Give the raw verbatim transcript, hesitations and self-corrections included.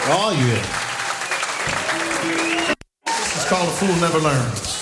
Oh, yeah. It's called A Fool Never Learns.